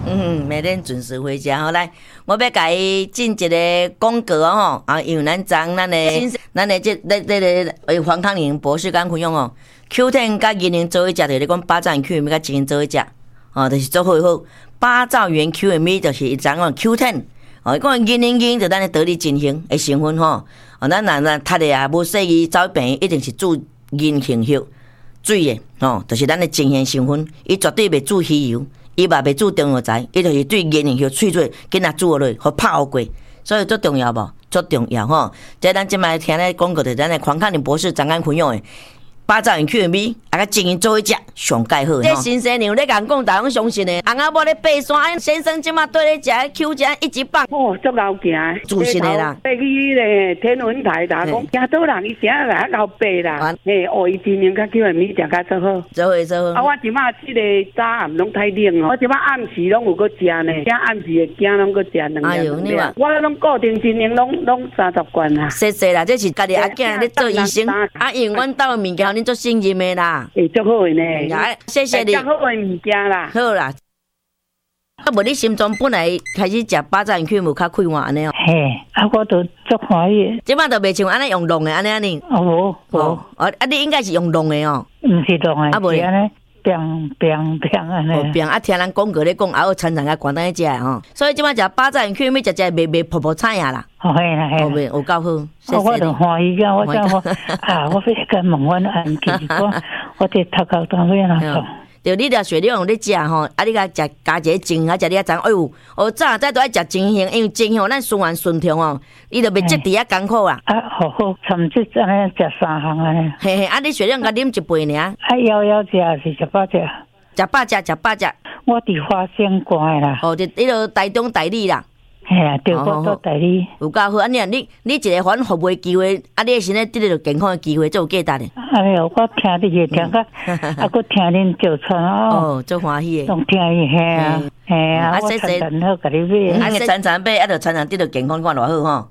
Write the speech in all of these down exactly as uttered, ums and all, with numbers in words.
嗯，每天准时回家吼。来，我要甲伊进一个广告哦，啊，因为咱昨咱的咱的这这这个诶黄康宁博士刚分享哦 ，Q 十 甲银铃做一食，就是讲八兆元 Q M 甲金做一食，哦，就是做好好。八兆元 Q M 就是一张哦 Q 十，哦，伊讲银铃银就咱的得力进行的成分吼，哦，咱若若读的啊无细意走病一定是注银杏叶水的，哦，就是咱的精鲜成分，伊绝对袂注鱼油。伊嘛袂煮中药材，伊就是对银杏叶脆水紧仔煮落去，互泡过，所以足重要无？足重要吼！即咱即摆听咧广告，就是咱的黄康宁博士昨暗分享的八兆元 Q M B， 啊，甲经营做一只上介好。这新鲜牛咧甲讲，大家相信的。翁仔某咧爬山，先生即马对咧食 Q 十一级棒。 哦，足够行。 自信的啦。 爬去咧天文台啦，讲惊倒人伊成日来够爬啦。嘿，哦，伊今年甲 Q M B 食甲足好。 做伙做伙。 啊，我即马即个早暗拢太冷哦，我即马暗时拢有搁食呢，惊暗时会惊拢搁食两粒。哎呦，你话我拢固定一年拢拢三十罐啦。 谢谢啦，这是家己阿囝咧做医生，啊，因为阮兜的物件恁做信任的。啦， 会足好的呢， 谢谢你。 足好的物件啦， 好啦。啊，无你心中本来开始食八珍去无较快活安尼哦。 嘿，啊，我都足欢喜。 即摆都袂像安尼用弄的安尼安尼。 哦，无， 哦，啊，你应该是用弄的哦。 毋是弄的， 啊，无安尼。变变变安尼， 哦变啊！听人广告咧讲，还有常常甲关单食吼，所以即摆食八珍去咪食食袂袂泡泡菜呀啦。 哦，系啦系啦， 有够好。 哦，我就欢喜个，我讲我啊，我要甲问阮安琪，我我伫头壳当位那种。 就你着血量咧食吼，啊你甲食加一个精，啊食你啊知，哎呦，哦早早都爱食精型，因为精型咱循环顺畅哦，伊着袂积伫遐艰苦啊。 啊，好好，甚至安尼食三项安尼。 嘿嘿，啊你血量甲啉一杯尔。 啊，枵枵食是食饱食。 食饱食，食饱食。 我伫花仙关啦。 哦，就迄个台中代理啦。 嘿啊，对，我做代理。 有够好，啊你你你一个反服务机会，啊你身体得到健康的机会，做有价值的。 哎呦，我听你个听个，啊，佮听恁叫传哦，足欢喜的。 拢听伊嘿啊，嘿啊， 啊， 我常常好甲你买。 啊，常常买，啊，着常常得到健康，看偌好吼。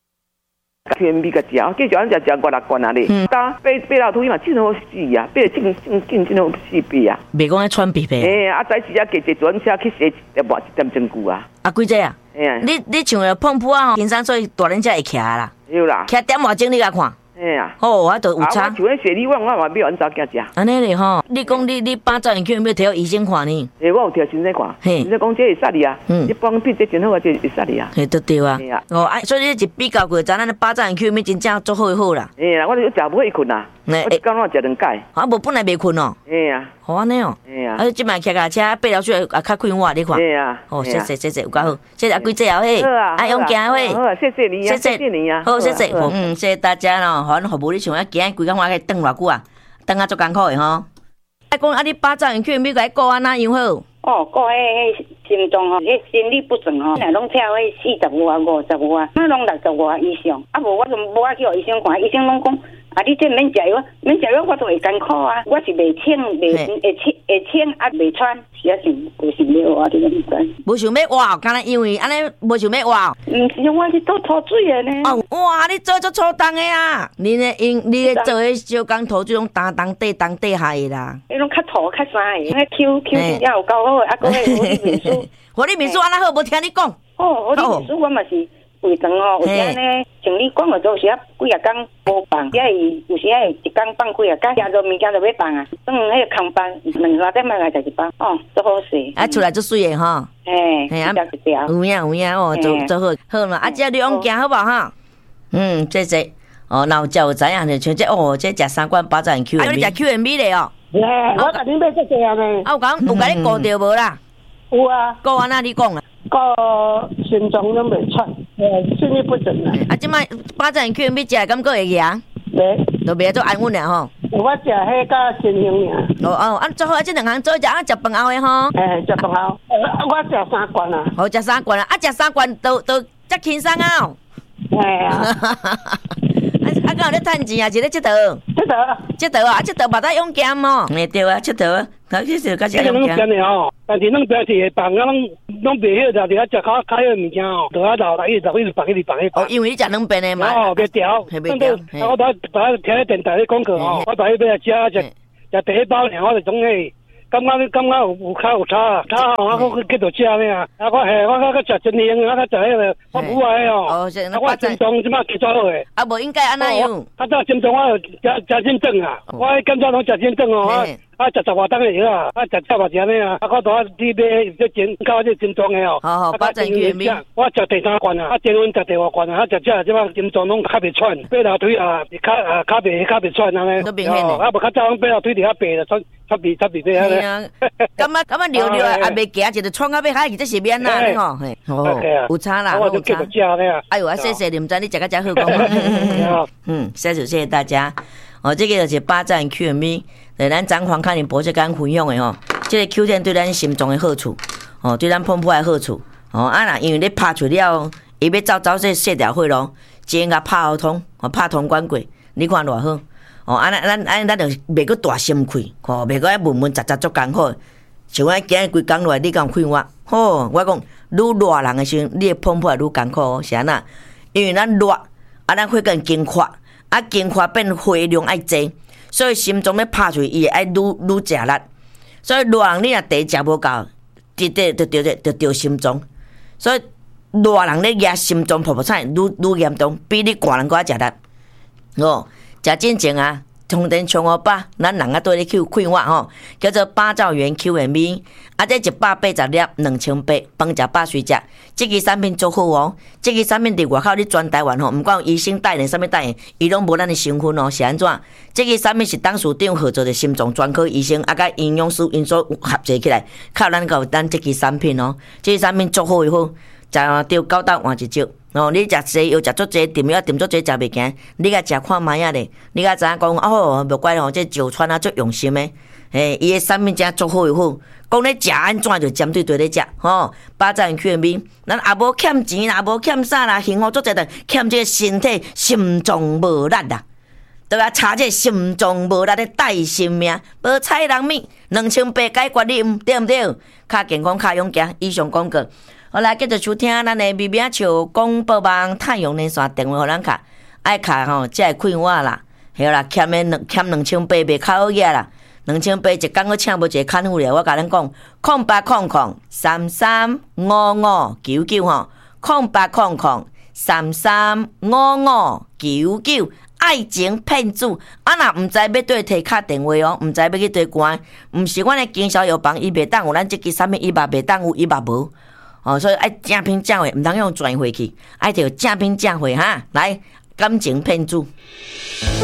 Q M B 个食，继续咱食食五六罐啊咧。搭爬爬楼梯嘛，真好死啊！爬真真真真好死逼啊！ 袂讲咧喘皮皮。 嘿啊，早时啊，加坐专车去洗一点一点钟久啊。 啊，几只啊？ 嘿啊。 你你像个碰破啊吼，平常所以大人才会徛啦。 有啦。 徛点外钟你甲看。 嘿啊。 哦，我都有差。 啊，我像迄雪梨湾，我嘛要安怎行食？ 安尼咧吼，你讲你你八兆元去有没有摕医生看呢？ 诶，我有摕先生看。嘿。先生讲这会杀你啊。嗯。你帮比这真好啊，这会杀你啊。 嘿，都对啊。哦，啊，所以你一比较过，知咱的八兆元去有没有真正做好好啦？ 嘿啦，我就食不会困啦。我一工我食两解。 啊，无本来袂困哦。 嘿啊。 好安尼哦。 嘿啊。 啊，即摆骑脚车爬了水也较快活，你看。 嘿啊。 哦，谢谢谢谢，有够好，谢谢阿贵姐哦嘿。 好啊。 啊，用行嘿。 好，谢谢你啊。谢谢你啊。 好，谢谢。嗯，谢谢大家咯。反正服务你像啊，今日规工我可以等偌久啊，等啊足艰苦的吼。啊，讲啊，你八兆元去咪个顾安那样好？ 哦，顾迄迄心脏吼，迄心律不整吼，若拢跳迄四十外、五十外，那拢六十外以上。啊无我就无爱去互医生看，医生拢讲。啊！你这免食药，免食药我都会艰苦啊！我是袂清，袂会清，会清啊，袂喘，是啊是，就是要活，你都毋知。 无想要活，敢若因为安尼无想要活。 毋是，我是做吐水的呢。 哦，哇！你做做粗重的啊！你呢？因你咧做迄小工吐水拢当当底当底下的啦。 迄种较土较啥的，迄 Q Q 也有够好，啊，讲迄活力面书， 活力面书安那好，无听你讲。 哦，活力面书我嘛是。胃肠吼，有时安尼像你讲的，有时啊几啊工无放，也会有时啊会一工放几啊工，食着物件就要放啊。算迄个空班，两三点仔来食一包，哦，做好势。 啊，出来做水的吼。 嘿，嘿啊，一条。 有影有影哦，做做好，好嘛。啊，只你往行好无哈？嗯，谢谢。哦，然后才有知影就像这哦，这食三罐八十 Q M B。啊，你食 Q M B 咧哦？ 嘿，我甲恁买这个啊呢。 啊，有讲有甲你顾着无啦？ 有啊。 顾安那你讲啊？ 个心脏拢袂喘，诶，心律不整啦。 啊，即摆八十 Q M B 食感觉会赢？ 袂， 都袂做安稳俩吼。 我食迄个新型尔。 哦哦，啊，做好啊，这两项做食啊，食饭后的吼。 诶，食饭后，我食三罐啊。 好，食三罐啊，啊，食三罐都都遮轻松啊。 哎呀。 啊啊，敢有咧趁钱啊？是咧佚佗？ 佚佗， 佚佗啊！佚佗嘛得用减哦。哎对啊，佚佗啊，头去是较是用减。 真诶吼，但是咱表示会放啊，拢拢袂晓得，伫遐食较较好物件吼，倒啊老来一直一直放一直放一直放。 哦，因为你食两遍诶嘛。 哦，袂调。 袂调。 我把把听咧电台咧广告吼，我把迄边食食食第一包尔，我就总诶感觉你感觉有有较有差，差吼，啊，我去到食呢啊，啊，我嘿，我我我食真香，啊，我食迄个我母爱哦， 哦， 啊，我心脏即马几多好诶？ 啊，无应该安那样。 啊，早心脏我食食真正啊，我感觉拢食真正哦，啊，啊，食十外档诶药啊，啊，食食目食呢啊，啊，我拄啊去买这真搞这真脏诶哦， 好好，保证全面。 我食第三罐啊，啊，前阮食第二罐啊，啊，食食即马心脏拢较袂喘，爬楼梯啊，较啊较袂较袂喘安尼， 都明显诶。 啊，无较早爬楼梯伫遐爬了，喘喘鼻喘鼻咩安尼。 感觉感觉溜溜啊，也袂行，一直喘到要海去，这是免啦，你吼，嘿，哦，有差啦，有差。哎呦，啊，谢谢你们，知你食个真好讲。嗯，谢谢谢谢大家。哦，这个就是巴赞 Q M V， 对咱张黄康林博士刚分享的吼，这个 Q ten 对咱心脏的好处，哦，对咱澎湃的好处，哦，啊啦，因为你拍出了，伊要走走这线条血咯，先甲拍好通，哦，拍通关过，你看偌好，哦，啊咱咱咱咱就袂个大心气，吼，袂个爱闷闷杂杂足艰苦，像我今日规工落来，你敢有看我？吼，我讲愈热人的时候，你的澎湃愈艰苦哦，是安那？因为咱热，啊，咱血更经快。啊，经快变血量爱济，所以心脏要拍出去，伊会爱愈愈食力。所以热人你若茶食无够，直直就着就着心脏。所以热人咧压心脏泡泡菜，愈愈严重，比你寒人搁较食力。哦，食真正啊！充电充五百，咱人啊对咧去快活吼，叫做八兆元 Q M V， 啊这一百八十粒两千八，饭食饱水食，这个产品做好哦，这个产品伫外口你全台湾吼，毋管有医生代言，啥物代言，伊拢无咱的成分哦，是安怎？这个产品是董事长合作的心脏专科医生，啊甲营养师因所合作起来，靠咱搞咱这个产品哦，这个产品做好以后，食着九斗换一招。哦，你食济又食足济，炖又炖足济，食袂行。你甲食看卖啊咧，你甲知影讲哦，无怪哦，这石川啊足用心诶。诶，伊诶产品真足好又好，讲咧食安怎就针对对咧食，吼。巴赞 Q M V， 咱也无欠钱啦，无欠啥啦，幸福足济的，欠这个身体心脏无力啦，都要查这心脏无力的带性命，无菜人面，两千八解决你，对毋对？较健康，较勇敢。以上广告。好来，继续收听咱的微微笑广播网太阳连线电话，互咱卡爱卡吼，才会快活啦。系啦，欠的两欠两千八袂较好嘢啦，两千八一工我请无一个看护咧。我甲恁讲，空八空空三三五五九九吼，空八空空三三五五九九。爱情骗子，啊若毋知要对摕卡电话哦，毋知要去对关，毋是阮的经销药房，伊袂当有咱即支产品，伊嘛袂当有，伊嘛无。哦，所以爱正品正货，毋通用转回去，爱着正品正货哈，来感情骗子。